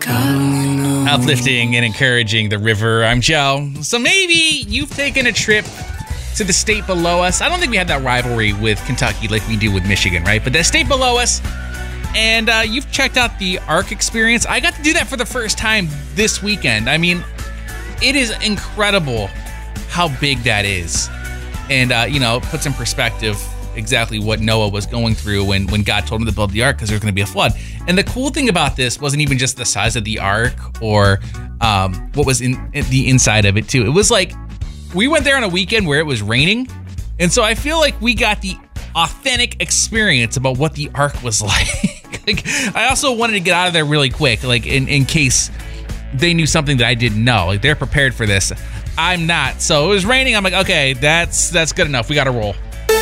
Uplifting and encouraging the river. I'm Joe. So maybe you've taken a trip to the state below us. I don't think we have that rivalry with Kentucky like we do with Michigan, right? But the state below us, and you've checked out the ARC experience. I got to do that for the first time this weekend. I mean, it is incredible how big that is. And, it puts in perspective exactly what Noah was going through when God told him to build the ark because there's going to be a flood. And the cool thing about this wasn't even just the size of the ark or what was in the inside of it too. It was like we went there on a weekend where it was raining. And so I feel like we got the authentic experience about what the ark was like. I also wanted to get out of there really quick, like in case they knew something that I didn't know. Like they're prepared for this. I'm not. So it was raining. I'm like, okay, that's good enough. We got to roll.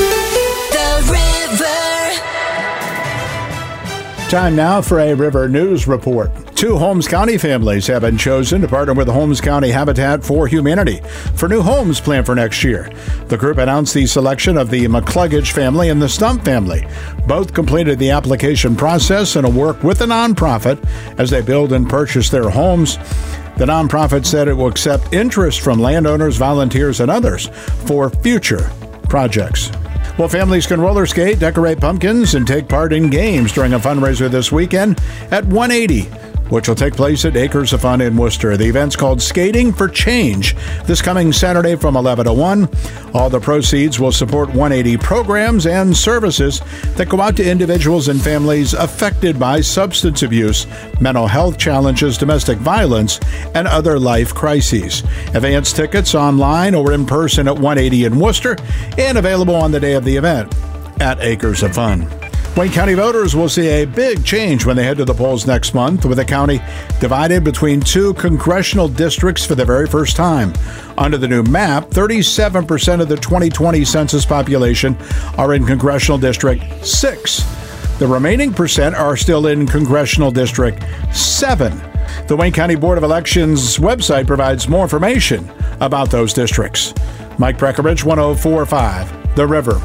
Time now for a River News Report. 2 Holmes County families have been chosen to partner with the Holmes County Habitat for Humanity for new homes planned for next year. The group announced the selection of the McCluggage family and the Stump family. Both completed the application process and will work with the nonprofit as they build and purchase their homes. The nonprofit said it will accept interest from landowners, volunteers, and others for future projects. Well, families can roller skate, decorate pumpkins, and take part in games during a fundraiser this weekend at 180, which will take place at Acres of Fun in Worcester. The event's called Skating for Change this coming Saturday from 11 to 1. All the proceeds will support 180 programs and services that go out to individuals and families affected by substance abuse, mental health challenges, domestic violence, and other life crises. Advance tickets online or in person at 180 in Worcester and available on the day of the event at Acres of Fun. Wayne County voters will see a big change when they head to the polls next month, with the county divided between 2 congressional districts for the very first time. Under the new map, 37% of the 2020 census population are in Congressional District 6. The remaining percent are still in Congressional District 7. The Wayne County Board of Elections website provides more information about those districts. Mike Breckenridge, 104.5 The River.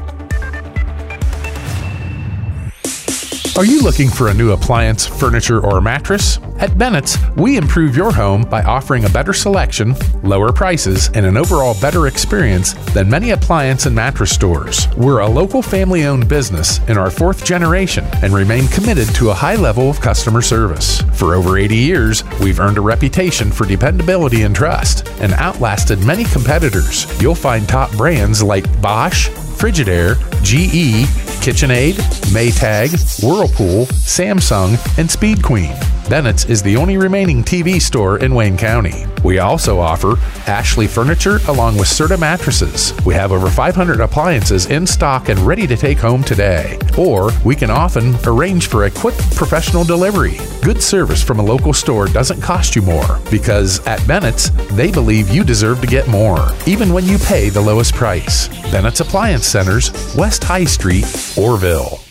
Are you looking for a new appliance, furniture, or mattress? At Bennett's, we improve your home by offering a better selection, lower prices, and an overall better experience than many appliance and mattress stores. We're a local family-owned business in our 4th generation and remain committed to a high level of customer service. For over 80 years, we've earned a reputation for dependability and trust and outlasted many competitors. You'll find top brands like Bosch, Frigidaire, GE, KitchenAid, Maytag, Whirlpool, Samsung, and Speed Queen. Bennett's is the only remaining TV store in Wayne County. We also offer Ashley Furniture along with Serta Mattresses. We have over 500 appliances in stock and ready to take home today. Or we can often arrange for a quick professional delivery. Good service from a local store doesn't cost you more because at Bennett's, they believe you deserve to get more, even when you pay the lowest price. Bennett's Appliance Centers, West High Street, Orville.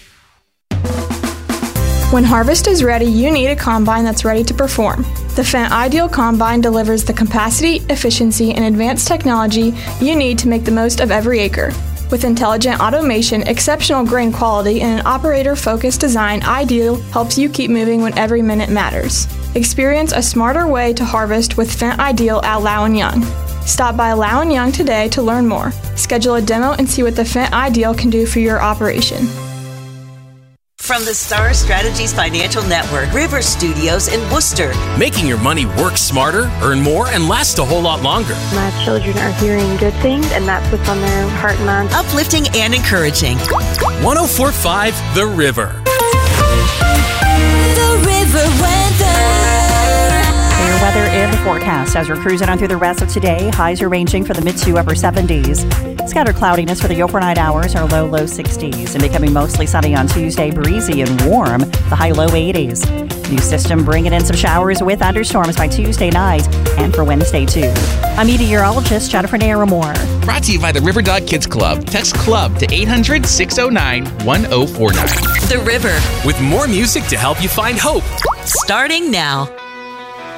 When harvest is ready, you need a combine that's ready to perform. The Fendt Ideal Combine delivers the capacity, efficiency, and advanced technology you need to make the most of every acre. With intelligent automation, exceptional grain quality, and an operator-focused design, Ideal helps you keep moving when every minute matters. Experience a smarter way to harvest with Fendt Ideal at Lowe & Young. Stop by Lowe & Young today to learn more. Schedule a demo and see what the Fendt Ideal can do for your operation. From the Star Strategies Financial Network, River Studios in Worcester. Making your money work smarter, earn more, and last a whole lot longer. My children are hearing good things, and that's what's on their heart and mind. Uplifting and encouraging. 104.5 The River. The River weather. Your weather in the forecast as we're cruising on through the rest of today. Highs are ranging from the mid to upper 70s. Scattered cloudiness for the overnight hours, our low 60s, and becoming mostly sunny on Tuesday, breezy and warm, the high low 80s. New system bringing in some showers with thunderstorms by Tuesday night and for Wednesday too. I'm meteorologist Jennifer Naramore. Brought to you by the River Dog Kids Club. Text CLUB to 800-609-1049. The River. With more music to help you find hope. Starting now.